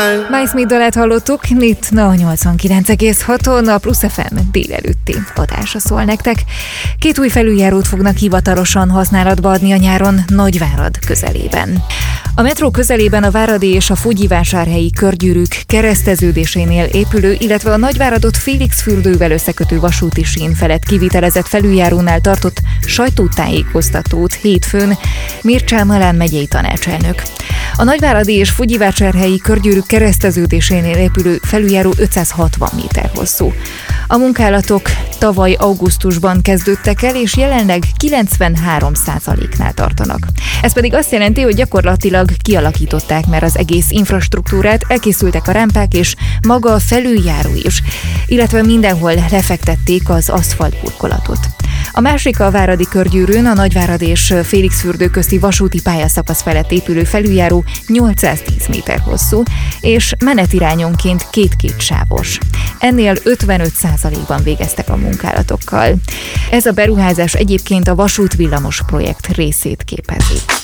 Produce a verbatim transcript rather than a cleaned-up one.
Mike Smith dalát hallottuk, itt a nyolcvankilenc egész haton a Plusz ef em délelőtti adása szól nektek. Két új felüljárót fognak hivatalosan használatba adni a nyáron Nagyvárad közelében. A metró közelében a váradi és a Fogyivásárhelyi körgyűrűk kereszteződésénél épülő, illetve a Nagyváradot Félixfürdővel összekötő vasúti sín felett kivitelezett felüljárónál tartott sajtótájékoztatót hétfőn Mircea Malán megyei tanácselnök. A nagyváradi és Fogyivásárhelyi körgyűrűk kereszteződésénél épülő felüljáró ötszázhatvan méter hosszú. A munkálatok tavaly augusztusban kezdődtek el, és jelenleg kilencvenhárom százaléknál tartanak. Ez pedig azt jelenti, hogy gyakorlatilag kialakították már az egész infrastruktúrát, elkészültek a rámpák és maga a felüljáró is, illetve mindenhol lefektették az aszfaltburkolatot. A másik a váradi körgyűrűn, a Nagyvárad és Félixfürdő közti vasúti pályaszakasz felett épülő felüljáró nyolcszáztíz méter hosszú, és menetirányonként két-két sávos. Ennél ötvenöt százalékban végeztek a munkálatokkal. Ez a beruházás egyébként a vasútvillamos projekt részét képezi.